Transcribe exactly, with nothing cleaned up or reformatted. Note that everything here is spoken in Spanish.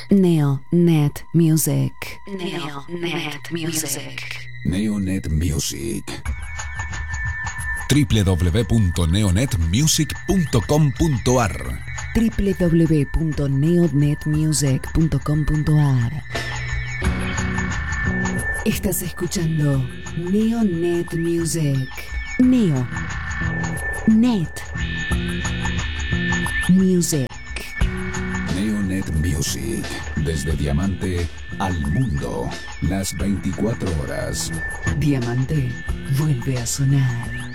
Neonet Music. Neonet Music. Neonet Music. w w w punto neonet music punto com punto a r w w w punto neonet music punto com punto a r. Estás escuchando Neonet Music. Neo. Net. Music. Neonet Music. Desde Diamante al mundo. Las veinticuatro horas. Diamante vuelve a sonar.